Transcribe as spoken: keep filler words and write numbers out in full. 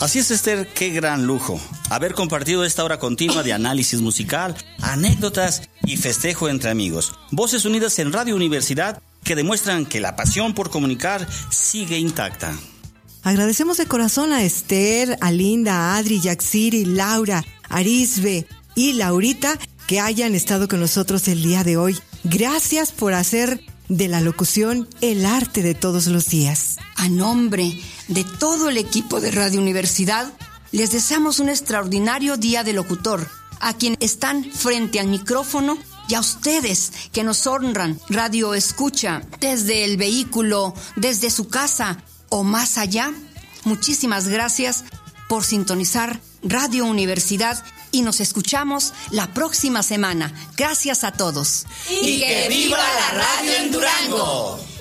Así es, Esther, qué gran lujo haber compartido esta hora continua de análisis musical, anécdotas y festejo entre amigos. Voces unidas en Radio Universidad que demuestran que la pasión por comunicar sigue intacta. Agradecemos de corazón a Esther, a Linda, a Adri, Yaxiri, Laura, Arisbe y Laurita que hayan estado con nosotros el día de hoy. Gracias por hacer de la locución el arte de todos los días. A nombre de todo el equipo de Radio Universidad, les deseamos un extraordinario día de locutor. A quienes están frente al micrófono y a ustedes que nos honran, Radio Escucha, desde el vehículo, desde su casa o más allá, muchísimas gracias por sintonizar Radio Universidad y nos escuchamos la próxima semana. Gracias a todos. ¡Y que viva la radio en Durango!